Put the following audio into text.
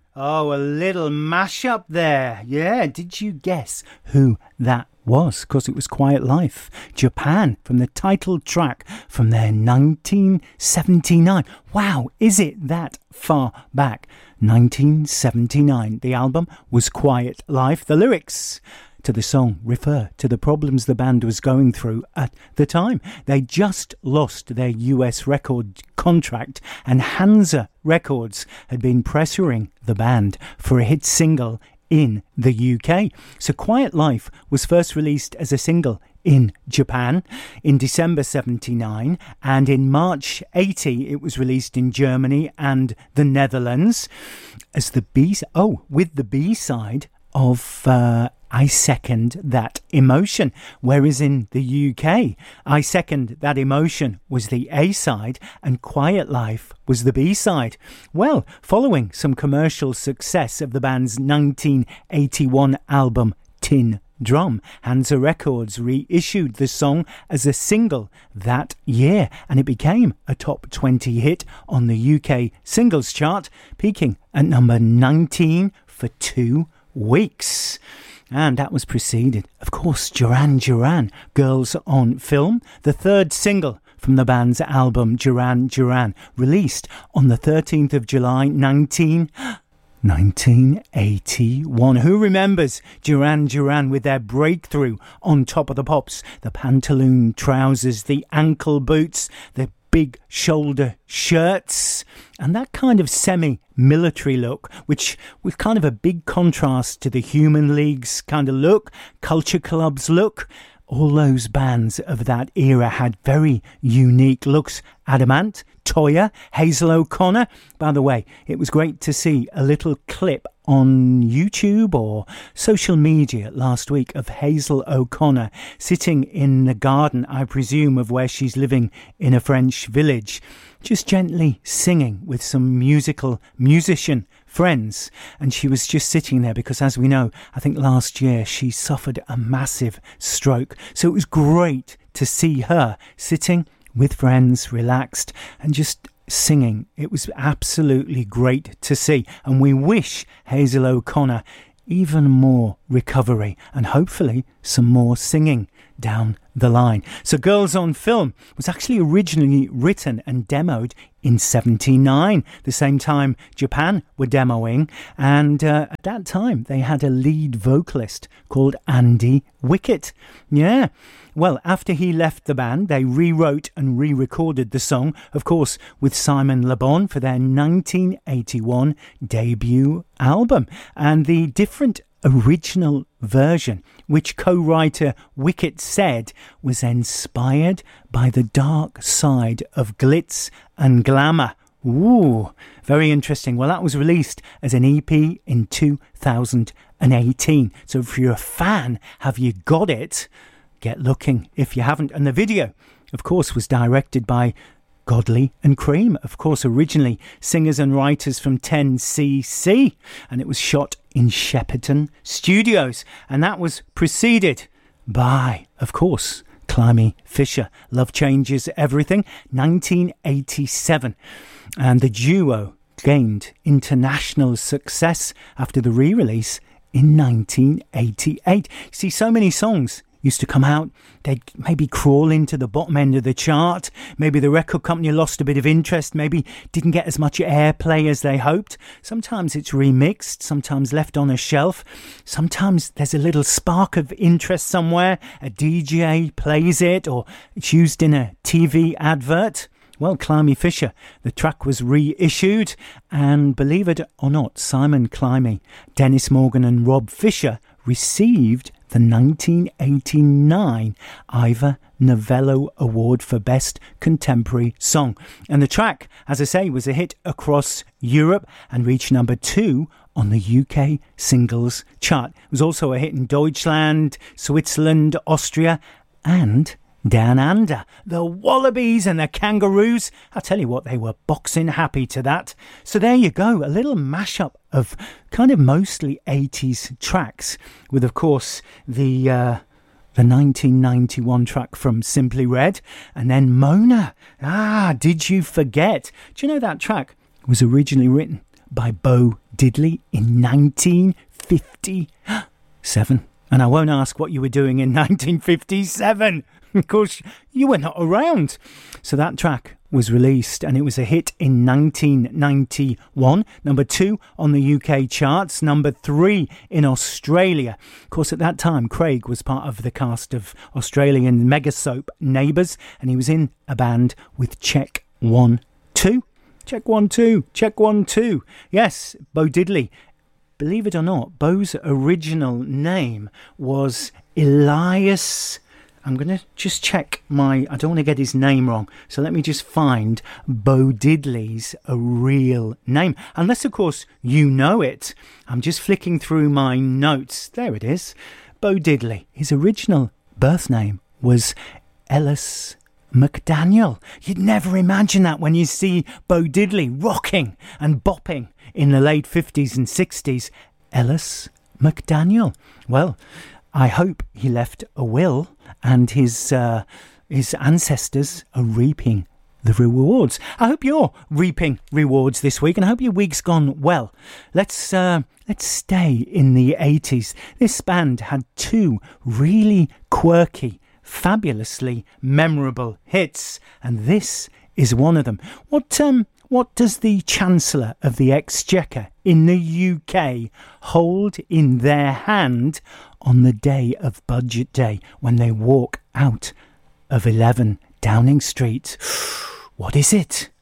Oh, a little mashup there. Yeah, did you guess who that was? Of course, it was Quiet Life, Japan, from the title track from their 1979. Wow, is it that far back? 1979. The album was Quiet Life. The lyrics to the song refer to the problems the band was going through at the time. They just lost their US record contract, and Hansa Records had been pressuring the band for a hit single in the UK. So Quiet Life was first released as a single in Japan in December 79, and in March 80 it was released in Germany and the Netherlands as the with the B-side of I Second That Emotion, whereas in the UK, I Second That Emotion was the A-side and Quiet Life was the B-side. Well, following some commercial success of the band's 1981 album Tin Drum, Hansa Records reissued the song as a single that year, and it became a top 20 hit on the UK singles chart, peaking at number 19 for 2 weeks. And that was preceded, of course, Duran Duran, Girls on Film, the third single from the band's album Duran Duran, released on the 13th of July 1981. Who remembers Duran Duran with their breakthrough on Top of the Pops? The pantaloon trousers, the ankle boots, the big shoulder shirts, and that kind of semi-military look, which was kind of a big contrast to the Human League's kind of look, Culture Club's look. All those bands of that era had very unique looks. Adamant, Toyah, Hazel O'Connor. By the way, it was great to see a little clip on YouTube or social media last week of Hazel O'Connor sitting in the garden, I presume, of where she's living in a French village, just gently singing with some musician friends. And she was just sitting there because, as we know, I think last year she suffered a massive stroke. So it was great to see her sitting with friends, relaxed, and just singing. It was absolutely great to see, and we wish Hazel O'Connor even more recovery and hopefully some more singing down the line. So Girls on Film was actually originally written and demoed in 79, the same time Japan were demoing, and at that time they had a lead vocalist called Andy Wickett. Yeah. Well, after he left the band, they rewrote and re-recorded the song, of course, with Simon Le Bon for their 1981 debut album. And the different original version, which co-writer Wickett said was inspired by the dark side of glitz and glamour. Ooh, very interesting. Well, that was released as an EP in 2018. So if you're a fan, have you got it? Get looking if you haven't. And the video, of course, was directed by Godley and Cream, of course, originally singers and writers from 10cc, and it was shot in Shepperton Studios, and that was preceded by, of course, Climie Fisher, Love Changes Everything, 1987, and the duo gained international success after the re-release in 1988. See, so many songs used to come out, they'd maybe crawl into the bottom end of the chart, maybe the record company lost a bit of interest, maybe didn't get as much airplay as they hoped. Sometimes it's remixed, sometimes left on a shelf, sometimes there's a little spark of interest somewhere, a DJ plays it, or it's used in a TV advert. Well, Climie Fisher, the track was reissued, and believe it or not, Simon Climie, Dennis Morgan and Rob Fisher received the 1989 Ivor Novello Award for Best Contemporary Song. And the track, as I say, was a hit across Europe and reached number 2 on the UK singles chart. It was also a hit in Deutschland, Switzerland, Austria, and Down Under. The Wallabies and the Kangaroos, I'll tell you what, they were boxing happy to that. So there you go, a little mashup of kind of mostly 80s tracks with, of course, the 1991 track from Simply Red, and then Mona. Did you forget? Do you know that track was originally written by Bo Diddley in 1957. And I won't ask what you were doing in 1957. Of course, you were not around. So that track was released and it was a hit in 1991. Number 2 on the UK charts. Number 3 in Australia. Of course, at that time, Craig was part of the cast of Australian mega soap Neighbours. And he was in a band with Check 1 2. Check 1 2. Check 1 2. Yes, Bo Diddley. Believe it or not, Bo's original name was Elias. I'm going to just check I don't want to get his name wrong. So let me just find Bo Diddley's real name. Unless, of course, you know it. I'm just flicking through my notes. There it is. Bo Diddley. His original birth name was Ellis McDaniel. You'd never imagine that when you see Bo Diddley rocking and bopping in the late 50s and 60s. Ellis McDaniel. Well, I hope he left a will and his ancestors are reaping the rewards. I hope you're reaping rewards this week and I hope your week's gone well. Let's stay in the 80s. This band had 2 really quirky, fabulously memorable hits, and this is one of them. What does the Chancellor of the Exchequer in the UK hold in their hand on the day of Budget Day when they walk out of 11 Downing Street? What is it?